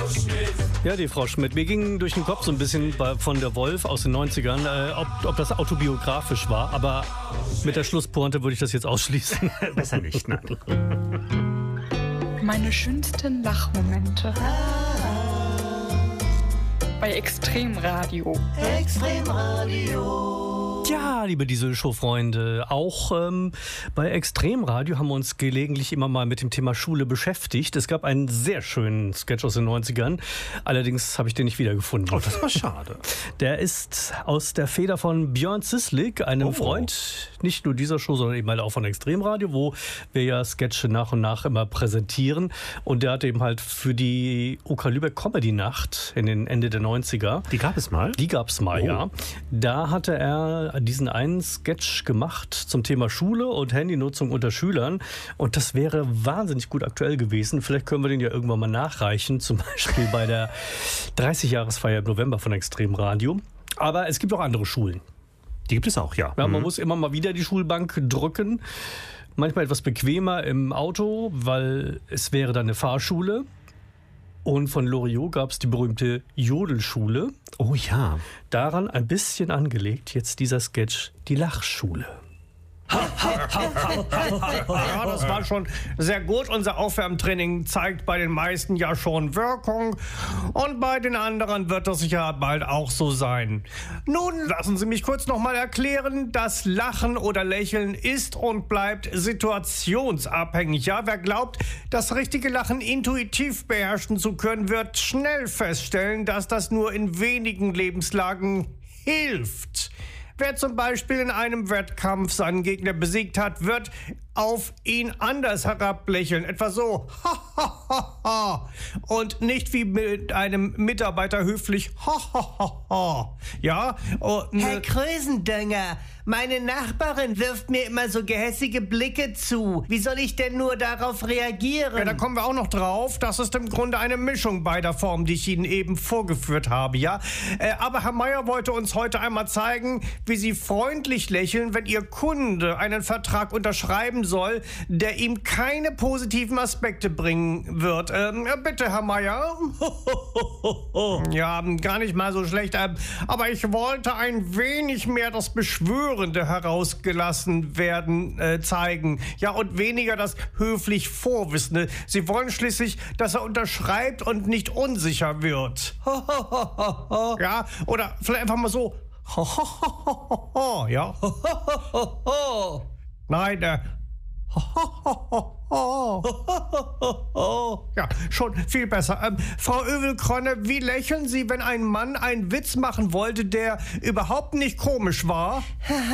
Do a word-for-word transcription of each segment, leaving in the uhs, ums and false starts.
Ja, die Frau Schmidt. Mir ging durch den Kopf so ein bisschen bei, von der Wolf aus den neunzigern, äh, ob, ob das autobiografisch war. Aber mit der Schlusspointe würde ich das jetzt ausschließen. Besser nicht, nein. Meine schönsten Lachmomente. Bei Extremradio. Extremradio. Ja, liebe Diesel-Show-Freunde, auch ähm, bei Extremradio haben wir uns gelegentlich immer mal mit dem Thema Schule beschäftigt. Es gab einen sehr schönen Sketch aus den neunzigern, allerdings habe ich den nicht wiedergefunden. Oh, das war schade. Der ist aus der Feder von Björn Zislik, einem Oh. Freund, nicht nur dieser Show, sondern eben halt auch von Extremradio, wo wir ja Sketche nach und nach immer präsentieren. Und der hat eben halt für die O K Lübeck Comedy Nacht in den Ende der neunziger. Die gab es mal? Die gab es mal, Oh. ja. Da hatte er diesen einen Sketch gemacht zum Thema Schule und Handynutzung unter Schülern. Und das wäre wahnsinnig gut aktuell gewesen. Vielleicht können wir den ja irgendwann mal nachreichen, zum Beispiel bei der dreißig-Jahresfeier im November von Extremradio. Aber es gibt auch andere Schulen. Die gibt es auch, ja. Ja, man Mhm. muss immer mal wieder die Schulbank drücken. Manchmal etwas bequemer im Auto, weil es wäre dann eine Fahrschule. Und von Loriot gab es die berühmte Jodelschule. Oh ja. Daran ein bisschen angelegt jetzt dieser Sketch, die Lachschule. Ja, das war schon sehr gut. Unser Aufwärmtraining zeigt bei den meisten ja schon Wirkung. Und bei den anderen wird das sicher bald auch so sein. Nun lassen Sie mich kurz noch mal erklären, das Lachen oder Lächeln ist und bleibt situationsabhängig. Ja, wer glaubt, das richtige Lachen intuitiv beherrschen zu können, wird schnell feststellen, dass das nur in wenigen Lebenslagen hilft. Wer zum Beispiel in einem Wettkampf seinen Gegner besiegt hat, wird auf ihn anders herablächeln. Etwa so. Und nicht wie mit einem Mitarbeiter höflich. Ja? Und, Herr Krösendönger, meine Nachbarin wirft mir immer so gehässige Blicke zu. Wie soll ich denn nur darauf reagieren? ja, da kommen wir auch noch drauf. Das ist im Grunde eine Mischung beider Formen, die ich Ihnen eben vorgeführt habe, ja? Äh, aber Herr Meier wollte uns heute einmal zeigen, wie Sie freundlich lächeln, wenn Ihr Kunde einen Vertrag unterschreiben soll, der ihm keine positiven Aspekte bringen wird. Ähm, ja, bitte, Herr Meier. Ja, gar nicht mal so schlecht. Ähm, aber ich wollte ein wenig mehr das Beschwörende herausgelassen werden äh, zeigen. Ja, und weniger das höflich Vorwissende. Sie wollen schließlich, dass er unterschreibt und nicht unsicher wird. Ja, oder vielleicht einfach mal so. Ja. Nein, äh. Ja, schon viel besser. Ähm, Frau Övelkronne, wie lächeln Sie, wenn ein Mann einen Witz machen wollte, der überhaupt nicht komisch war?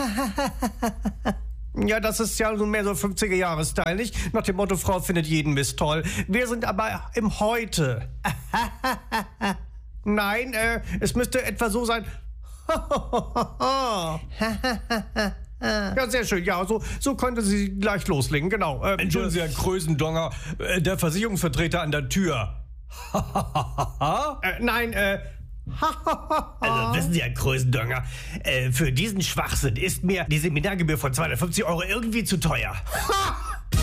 Ja, das ist ja nun mehr so fünfziger-Jahres-Style, nicht? Nach dem Motto, Frau findet jeden Mist toll. Wir sind aber im Heute. Nein, äh, es müsste etwa so sein. Ja, sehr schön. Ja, so, so könnte sie gleich loslegen, genau. Ähm, Entschuldigen Sie, Herr Krösendonger, äh, der Versicherungsvertreter an der Tür. äh, nein, äh... Also wissen Sie, Herr Krösendonger, äh, für diesen Schwachsinn ist mir die Seminargebühr von zweihundertfünfzig Euro irgendwie zu teuer.